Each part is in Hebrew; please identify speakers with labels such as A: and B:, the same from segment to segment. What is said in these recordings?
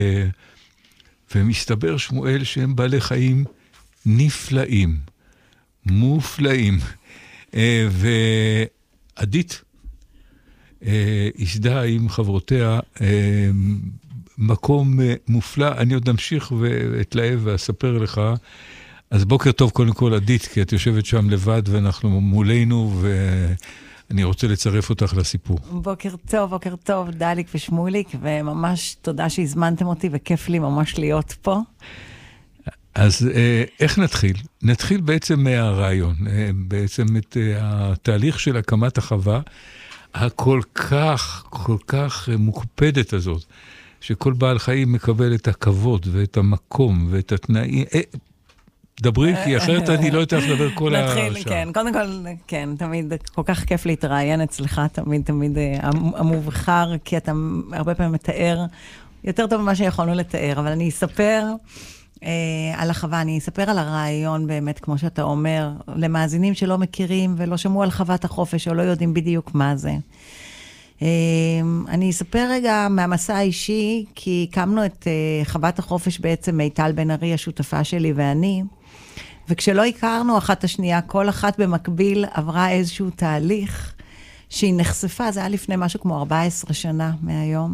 A: ומסתבר שמואל שהם בעלי חיים נפלאים, מופלאים. ועדית ישדה עם חברותיה מקום מופלא. אני עוד נמשיך ואתלהב ואספר לך. אז בוקר טוב קודם כל עדית, כי את יושבת שם לבד ואנחנו מולנו, ואני רוצה לצרף אותך לסיפור.
B: בוקר טוב, דליק ושמוליק, וממש תודה שהזמנתם אותי, וכיף לי ממש להיות פה.
A: אז איך נתחיל? נתחיל בעצם מהרעיון, בעצם את התהליך של הקמת החווה, הכל כך מוקפדת הזאת, שכל בעל חיים מקבל את הכבוד ואת המקום ואת התנאים. דברי, כי אחרת אני לא יודעת לדבר כל השעה.
B: נתחיל, כן. קודם כל, כן, תמיד כל כך כיף להתראיין אצלך, תמיד המובחר, כי אתה הרבה פעמים מתאר יותר טוב ממה שיכולנו לתאר, אבל אני אספר על החווה, אני אספר על הרעיון באמת, כמו שאתה אומר, למאזינים שלא מכירים ולא שמעו על חוות החופש, או לא יודעים בדיוק מה זה. אני אספר רגע מהמסע האישי, כי הקמנו את חוות החופש בעצם מיטל בן ארי, השותפה שלי ואני, וכשלא הכרנו אחת השנייה, כל אחת במקביל עברה איזשהו תהליך שהיא נחשפה, זה היה לפני משהו כמו 14 שנה מהיום,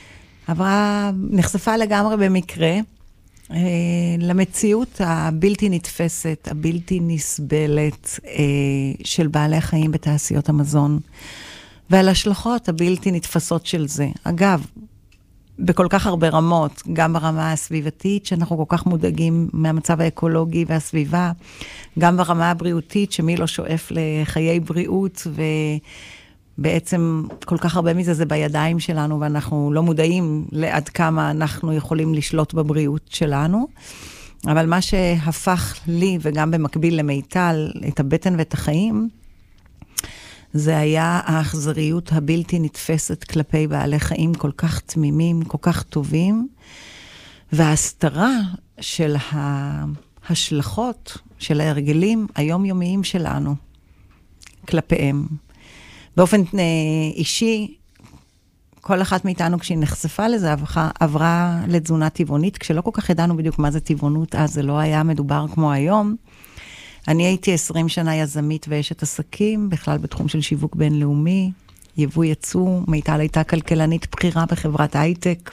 B: נחשפה לגמרי במקרה, למציאות הבלתי נתפסת, הבלתי נסבלת של בעלי חיים בתעשיות המזון, ועל השלכות הבלתי נתפסות של זה. אגב, בכל כך הרבה רמות, גם ברמה הסביבתית, שאנחנו כל כך מודאגים מהמצב האקולוגי והסביבה, גם ברמה הבריאותית, שמי לא שואף לחיי בריאות, ובעצם כל כך הרבה מזה זה בידיים שלנו, ואנחנו לא מודעים לעד כמה אנחנו יכולים לשלוט בבריאות שלנו. אבל מה שהפך לי, וגם במקביל למיטל, את הבטן ואת החיים, זה היה האכזריות הבלתי נתפסת כלפי בעלי חיים כל כך תמימים, כל כך טובים, וההסתרה של ההשלכות של ההרגלים היומיומיים שלנו כלפיהם. באופן אישי, כל אחת מאיתנו כשהיא נחשפה לזה עברה לתזונה טבעונית, כשלא כל כך ידענו בדיוק מה זה טבעונות, אז זה לא היה מדובר כמו היום. אני הייתי 20 שנה יזמית ואשת עסקים, בכלל בתחום של שיווק בינלאומי, יבוא יצוא, מיטל הייתה כלכלנית בחירה בחברת הייטק,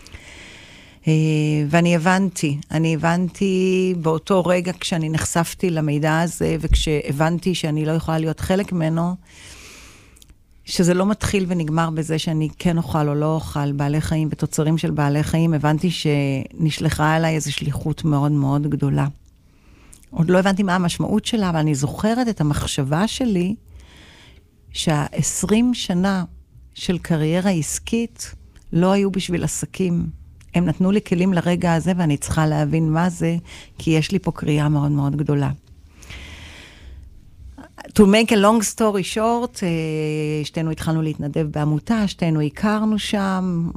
B: ואני הבנתי באותו רגע כשאני נחשפתי למידע הזה, וכשהבנתי שאני לא יכולה להיות חלק ממנו, שזה לא מתחיל ונגמר בזה שאני כן אוכל או לא אוכל בעלי חיים ותוצרים של בעלי חיים, הבנתי שנשלחה עליי איזו שליחות מאוד מאוד גדולה. עוד לא הבנתי מה המשמעות שלה, אבל אני זוכרת את המחשבה שלי, שה-20 שנה של קריירה עסקית לא היו בשביל עסקים. הם נתנו לי כלים לרגע הזה, ואני צריכה להבין מה זה, כי יש לי פה קריאה מאוד מאוד גדולה. To make a long story short, שתינו התחלנו להתנדב בעמותה, שתינו הכרנו שם,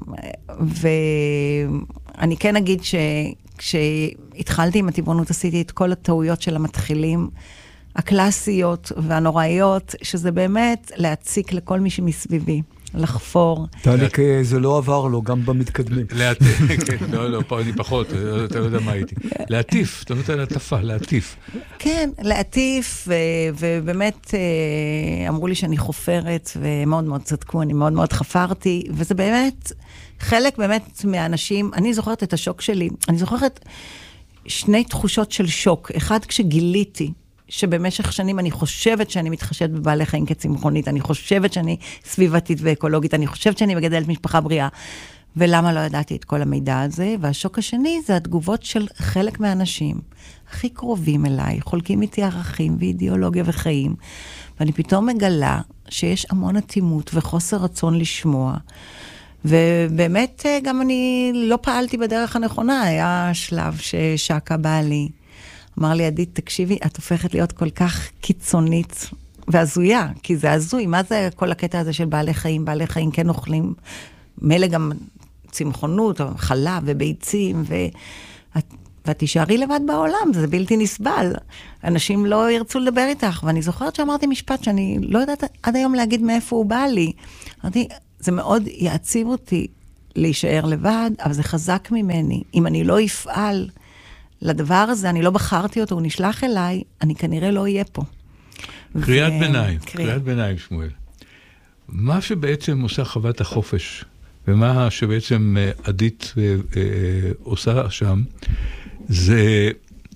B: ואני כן אגיד כשהתחלתי עם הטבעונות עשיתי את כל הטעויות של המתחילים, הקלאסיות והנוראיות, שזה באמת להציק לכל מי שמסביבי, לחפור.
C: תהליך זה לא עבר לו, גם במתקדמים.
A: לא, פה אני פחות, אתה לא יודע מה הייתי. להטיף, אתה נותן להטפה, להטיף.
B: כן, להטיף, ובאמת אמרו לי שאני חופרת, ומאוד מאוד צדקו, אני מאוד מאוד חפרתי, וזה באמת חלק באמת מהאנשים, אני זוכרת את השוק שלי, אני זוכרת שני תחושות של שוק, אחד כשגיליתי, שבמשך שנים אני חושבת שאני מתחשבת בבעלי חיים כצמחונית, אני חושבת שאני סביבתית ואקולוגית, אני חושבת שאני מגדלת משפחה בריאה, ולמה לא ידעתי את כל המידע הזה? והשוק השני זה התגובות של חלק מהאנשים, הכי קרובים אליי, חולקים איתי ערכים ואידיאולוגיה וחיים, ואני פתאום מגלה שיש המון אטימות וחוסר רצון לשמוע, ובאמת גם אני לא פעלתי בדרך הנכונה, היה שלב ששקה בעלי, אמר לי, עדית, תקשיבי, את הופכת להיות כל כך קיצונית והזויה, כי זה הזוי, מה זה כל הקטע הזה של בעלי חיים? בעלי חיים כן אוכלים, מלא גם צמחונות, חלב וביצים, ואת תישארי לבד בעולם, זה בלתי נסבל. אנשים לא ירצו לדבר איתך, ואני זוכרת שאמרתי משפט שאני לא יודעת עד היום להגיד מאיפה הוא בא לי. אמרתי, זה מאוד יעציב אותי להישאר לבד, אבל זה חזק ממני. אם אני לא אפעל לדבר הזה, אני לא בחרתי אותו, הוא נשלח אליי, אני כנראה לא אהיה פה.
A: קריאת ביניים, שמואל. מה שבעצם עושה חוות החופש, ומה שבעצם עדית עושה שם, זה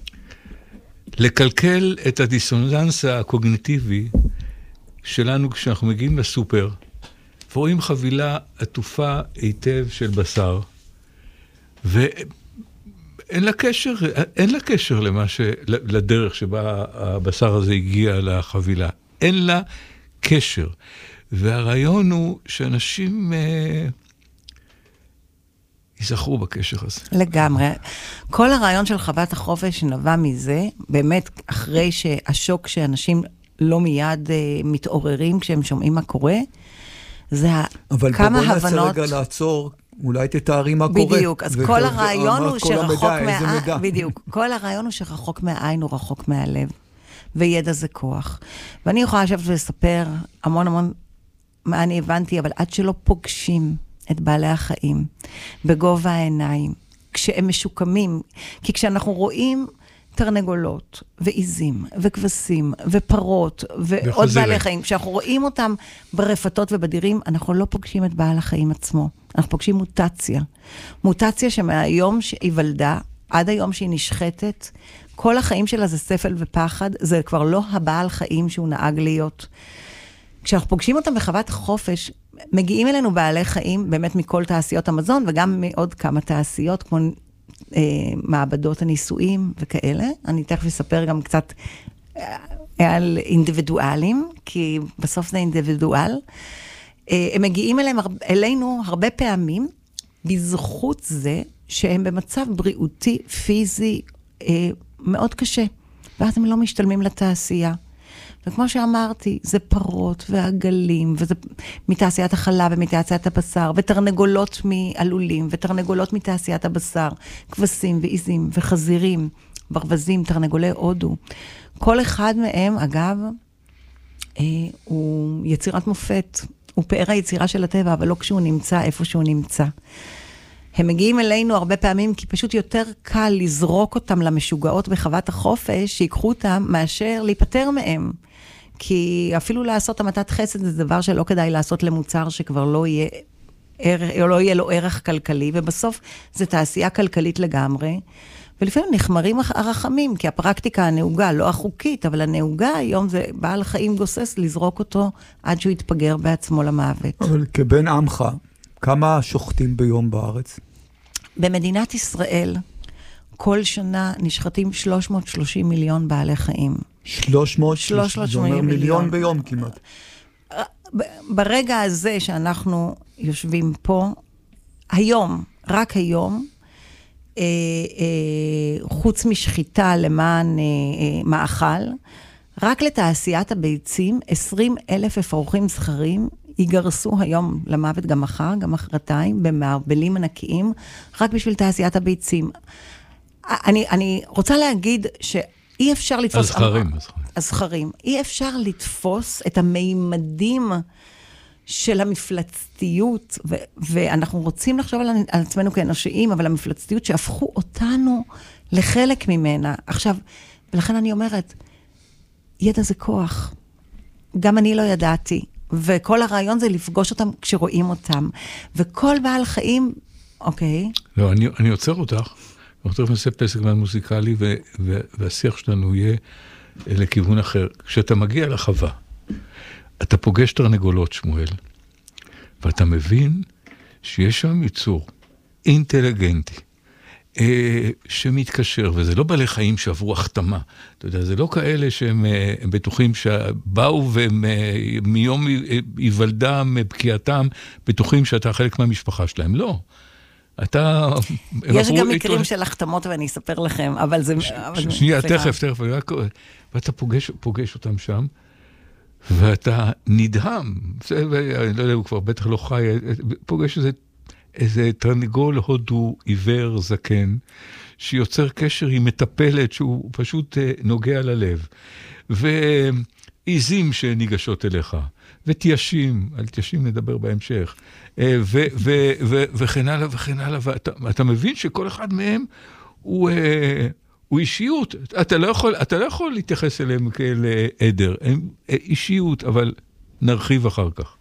A: לקלקל את הדיסוננס הקוגניטיבי שלנו כשאנחנו מגיעים לסופר, ורואים חבילה עטופה היטב של בשר, ואין לה קשר לדרך שבה הבשר הזה הגיע לחבילה. אין לה קשר. והרעיון הוא שאנשים ייזכרו בקשר הזה.
B: לגמרי. כל הרעיון של חוות החופש נבע מזה, באמת אחרי שהשוק שאנשים לא מיד מתעוררים כשהם שומעים מה קורה, זה כמה הבנות...
C: אבל בוא נעשה רגע לעצור, אולי תתארי מה קורה.
B: בדיוק, אז כל הרעיון הוא שרחוק מהעין, בדיוק, כל הרעיון הוא שרחוק מהעין הוא רחוק מהלב, וידע זה כוח. ואני יכולה לשבת ולספר המון מה אני הבנתי, אבל עד שלא פוגשים את בעלי החיים בגובה העיניים, כשהם משוקמים, כי כשאנחנו רואים תרנגולות ועיזים וכבשים ופרות ועוד בעלי חיים, כשאנחנו רואים אותם ברפתות ובדירים, אנחנו לא פוגשים את בעל החיים עצמו, אנחנו פוגשים מוטציה שמהיום שהיא ולדה, עד היום שהיא נשחטת, כל החיים שלה זה ספל ופחד, זה כבר לא הבעל חיים שהוא נהג להיות. כשאנחנו פוגשים אותם בחוות חופש, מגיעים אלינו בעלי חיים, באמת מכל תעשיות המזון, וגם מעוד כמה תעשיות, כמו מעבדות הניסויים וכאלה. אני תכף אספר גם קצת על אינדיבידואלים, כי בסוף זה אינדיבידואל. הם מגיעים אלינו הרבה פעמים, בזכות זה שהם במצב בריאותי, פיזי, מאוד קשה. ואז הם לא משתלמים לתעשייה. וכמו שאמרתי, זה פרות ועגלים, וזה מתעשיית החלב ומתעשיית הבשר, ותרנגולות מעלולים, ותרנגולות מתעשיית הבשר, כבשים ועיזים וחזירים, ברווזים, תרנגולי הודו. כל אחד מהם, אגב, הוא יצירת מופת, הוא פאר היצירה של הטבע, אבל לא כשהוא נמצא איפה שהוא נמצא. הם מגיעים אלינו הרבה פעמים, כי פשוט יותר קל לזרוק אותם למשוגעות בחוות החופש, שיקחו אותם מאשר להיפטר מהם. כי אפילו לעשות המתת חסד זה דבר שלא כדאי לעשות למוצר שכבר לא יהיה לו ערך כלכלי, ובסוף זה תעשייה כלכלית לגמרי. ולפעמים נחמרים הרחמים, כי הפרקטיקה הנהוגה, לא החוקית, אבל הנהוגה היום זה בעל חיים גוסס לזרוק אותו עד שהוא יתפגר בעצמו למוות.
C: אבל כבן עמך, כמה שוחטים ביום בארץ?
B: במדינת ישראל, כל שנה נשחטים 330 מיליון בעלי חיים.
C: 330 מיליון ביום כמעט.
B: ברגע הזה שאנחנו יושבים פה, היום, רק היום, חוץ משחיטה למען מאכל, רק לתעשיית הביצים, 20,000 אפרוחים זכרים, ייגרסו היום למוות גם מחר, גם מחרתיים, במערבלים ענקיים, רק בשביל תעשיית הביצים. אני רוצה להגיד שאי אפשר לתפוס... הזכרים. אי אפשר לתפוס את המימדים של המפלצתיות, ואנחנו רוצים לחשוב על עצמנו כאנושיים, אבל המפלצתיות שהפכו אותנו לחלק ממנה. עכשיו, ולכן אני אומרת, ידע זה כוח. גם אני לא ידעתי. וכל הרעיון זה לפגוש אותם כשרואים אותם. וכל בעל חיים, אוקיי.
A: לא, אני עוצר אותך. אנחנו נעשה פסק מוזיקלי, והשיח שלנו יהיה לכיוון אחר. כשאתה מגיע לחווה, אתה פוגש תרנגולות, שמואל, ואתה מבין שיש שם יצור אינטליגנטי, שמתקשר, וזה לא בעלי חיים שעברו החתמה. אתה יודע, זה לא כאלה שהם בטוחים שבאו והם מיום היוולדם, פקיעתם, בטוחים שאתה חלק מהמשפחה שלהם. לא.
B: יש גם מקרים של החתמות ואני אספר לכם, אבל זה...
A: שנייה, תכף. ואתה פוגש אותם שם, ואתה נדהם, אני לא יודע, הוא כבר בטח לא חי, פוגש איזה תרנגול הודו עיוור זקן, שיוצר קשר עם מטפלת שהוא פשוט נוגע ללב, ועיזים שניגשות אליך, ותיישים, על תיישים נדבר בהמשך, וכן הלאה וכן הלאה, ואתה מבין שכל אחד מהם הוא אישיות, אתה לא יכול להתייחס אליהם כאל עדר, הם אישיות, אבל נרחיב אחר כך.